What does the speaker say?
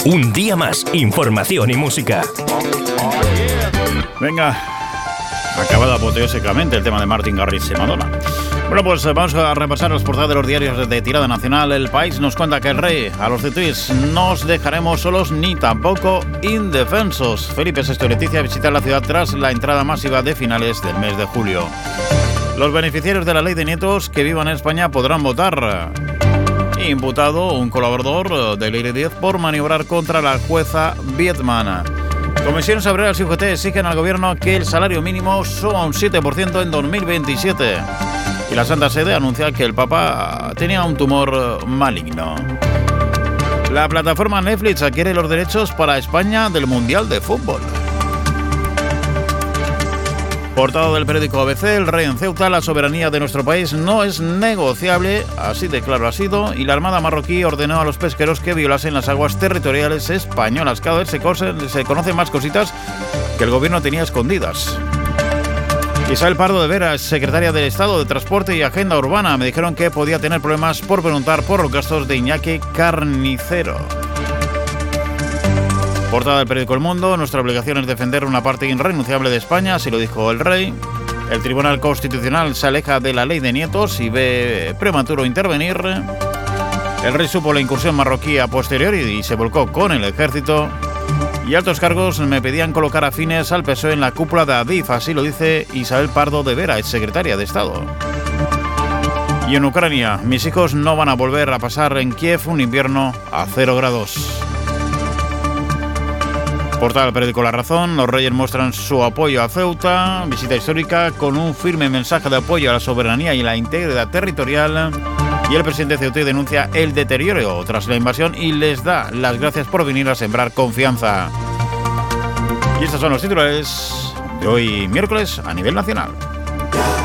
Un día más, información y música. Venga, acabado apoteósicamente el tema de Martin Garrix y Madonna. Bueno, pues vamos a repasar los portadas de los diarios de tirada nacional. El País nos cuenta que el rey, a los de Twitch, no os dejaremos solos ni tampoco indefensos. Felipe VI y Leticia visitan la ciudad tras la entrada masiva de finales del mes de julio. Los beneficiarios de la ley de nietos que vivan en España podrán votar. Imputado un colaborador de Ley 10 por maniobrar contra la jueza Vietman. Comisiones Obreras y UGT exigen al gobierno que el salario mínimo suba un 7% en 2027. Y la Santa Sede anuncia que el Papa tenía un tumor maligno. La plataforma Netflix adquiere los derechos para España del Mundial de Fútbol. Portada del periódico ABC, el rey en Ceuta, la soberanía de nuestro país no es negociable, así de claro ha sido, y la Armada marroquí ordenó a los pesqueros que violasen las aguas territoriales españolas. Cada vez se conocen más cositas que el gobierno tenía escondidas. Isabel Pardo de Vera, secretaria del Estado de Transporte y Agenda Urbana, me dijeron que podía tener problemas por preguntar por los gastos de Iñaki Carnicero. Portada del periódico El Mundo, nuestra obligación es defender una parte irrenunciable de España, así lo dijo el rey. El Tribunal Constitucional se aleja de la ley de nietos y ve prematuro intervenir. El rey supo la incursión marroquí a posteriori y se volcó con el ejército. Y altos cargos me pedían colocar afines al PSOE en la cúpula de Adif, así lo dice Isabel Pardo de Vera, exsecretaria de Estado. Y en Ucrania, mis hijos no van a volver a pasar en Kiev un invierno a 0 grados. Portada del periódico La Razón, los reyes muestran su apoyo a Ceuta, visita histórica con un firme mensaje de apoyo a la soberanía y la integridad territorial. Y el presidente ceutí denuncia el deterioro tras la invasión y les da las gracias por venir a sembrar confianza. Y estos son los titulares de hoy miércoles a nivel nacional.